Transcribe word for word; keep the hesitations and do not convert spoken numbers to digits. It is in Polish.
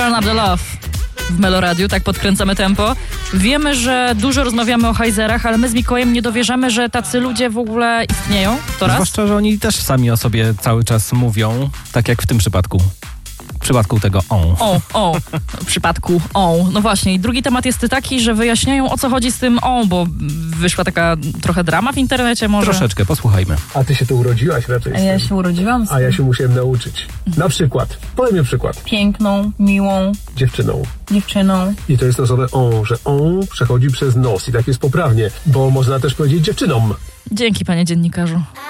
Turn Up The Love w Meloradiu, tak podkręcamy tempo. Wiemy, że dużo rozmawiamy o hajzerach, ale my z Mikołajem nie dowierzamy, że tacy ludzie w ogóle istnieją. To raz. Zwłaszcza, że oni też sami o sobie cały czas mówią, tak jak w tym przypadku. W przypadku tego on. O, o, w przypadku on. No właśnie, i drugi temat jest taki, że wyjaśniają, o co chodzi z tym on, bo wyszła taka trochę drama w internecie może. Troszeczkę, posłuchajmy. A ty się tu urodziłaś raczej. A ja się urodziłam z A ja się musiałem nauczyć. Na przykład, podaj mi przykład. piękną, miłą Dziewczyną. dziewczyną. I to jest to słowo on, że on przechodzi przez nos i tak jest poprawnie, bo można też powiedzieć dziewczynom. Dzięki, panie dziennikarzu.